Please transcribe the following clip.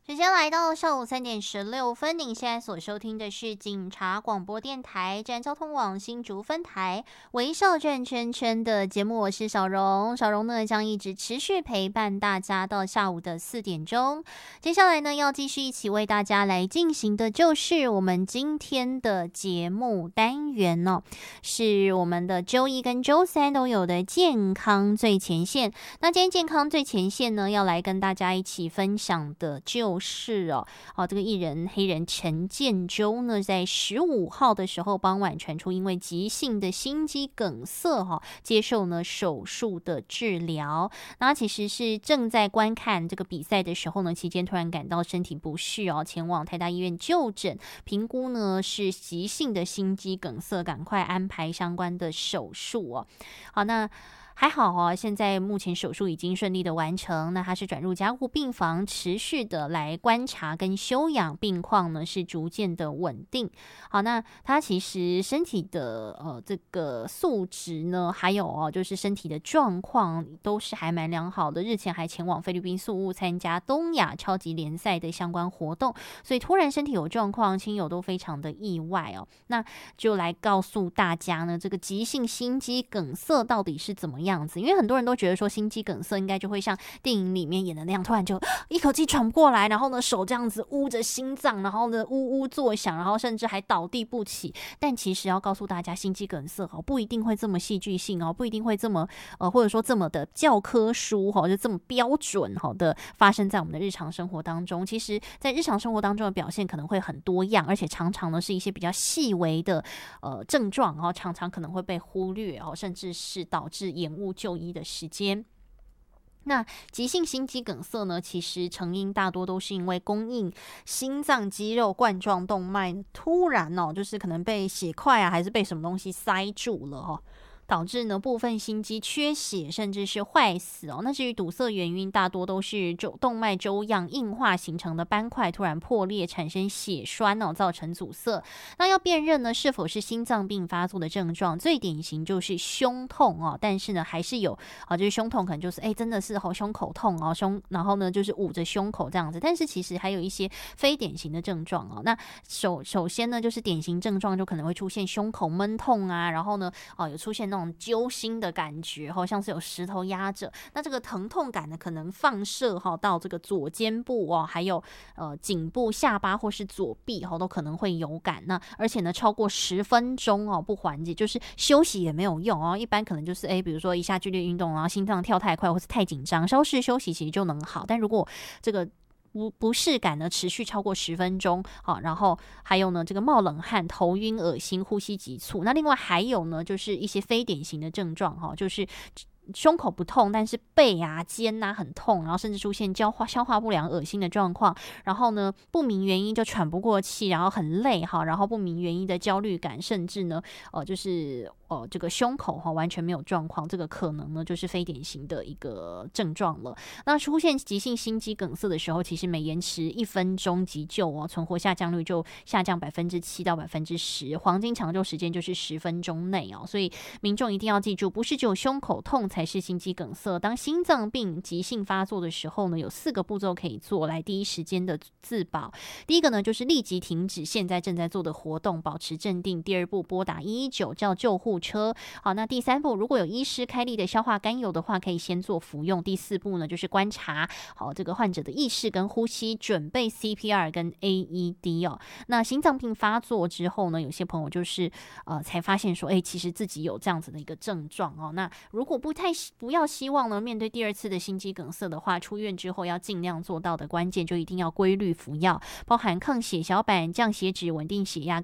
时间来到上午3:16，您现在所收听的是警察广播电台站交通网新竹分台微笑转圈圈的节目，我是小荣。小荣呢将一直持续陪伴大家到下午的4点钟。接下来呢要继续一起为大家来进行的就是我们今天的节目单元哦，是我们的周一跟周三都有的健康最前线。那今天健康最前线呢要来跟大家一起分享的就是这个艺人黑人陈建州呢，在15号的时候傍晚传出因为急性的心肌梗塞接受呢手术的治疗。那其实是正在观看这个比赛的时候呢，期间突然感到身体不适前往台大医院就诊，评估呢是急性的心肌梗塞，赶快安排相关的手术好，那还好现在目前手术已经顺利的完成，那他是转入加护病房，持续的来观察跟休养，病况呢是逐渐的稳定。好，那他其实身体的这个素质呢，还有就是身体的状况都是还蛮良好的。日前还前往菲律宾宿务参加东亚超级联赛的相关活动，所以突然身体有状况，亲友都非常的意外那就来告诉大家呢，这个急性心肌梗塞到底是怎么样子？因为很多人都觉得说心肌梗塞应该就会像电影里面演的那样，突然就一口气喘不过来，然后呢手这样子捂着心脏，然后呢呜呜作响，然后甚至还倒地不起。但其实要告诉大家，心肌梗塞不一定会这么戏剧性不一定会这么或者说这么的教科书就这么标准的发生在我们的日常生活当中。其实在日常生活当中的表现可能会很多样，而且常常呢是一些比较细微的症状常常可能会被忽略甚至是导致延误就医的时间。那急性心肌梗塞呢，其实成因大多都是因为供应心脏肌肉冠状动脉突然就是可能被血块还是被什么东西塞住了导致呢部分心肌缺血，甚至是坏死那至于堵塞原因，大多都是动脉粥样硬化形成的斑块突然破裂，产生血栓造成阻塞。那要辨认呢是否是心脏病发作的症状，最典型就是胸痛但是呢还是有就是胸痛可能就是真的是胸口痛然后呢就是捂着胸口这样子，但是其实还有一些非典型的症状那首先呢就是典型症状就可能会出现胸口闷痛然后呢有出现那种揪心的感觉像是有石头压着。那这个疼痛感呢可能放射到这个左肩部还有颈部、下巴或是左臂都可能会有感。那而且呢超过10分钟不缓解，就是休息也没有用一般可能就是比如说一下剧烈运动，然后心脏跳太快或是太紧张，稍事休息其实就能好。但如果这个不适感呢持续超过10分钟然后还有呢这个冒冷汗、头晕、恶心、呼吸急促。那另外还有呢就是一些非典型的症状就是胸口不痛，但是背肩很痛，然后甚至出现消化不良、恶心的状况。然后呢不明原因就喘不过气，然后很累然后不明原因的焦虑感，甚至呢就是这个胸口完全没有状况，这个可能呢就是非典型的一个症状了。那出现急性心肌梗塞的时候，其实每延迟1分钟急救存活下降率就下降7%到10%，黄金抢救时间就是10分钟内所以民众一定要记住，不是只有胸口痛才是心肌梗塞。当心脏病急性发作的时候呢，有4个步骤可以做来第一时间的自保。第一个呢就是立即停止现在正在做的活动，保持镇定。第二步拨打119叫救护车。好，那第3步如果有医师开立的消化甘油的话，可以先做服用。第4步呢就是观察这个患者的意识跟呼吸，准备 CPR 跟 AED 那心脏病发作之后呢，有些朋友就是才发现说其实自己有这样子的一个症状那如果不要希望呢面对第2次的心肌梗塞的话，出院之后要尽量做到的关键就一定要规律服药，包含抗血小板、降血脂、稳定血压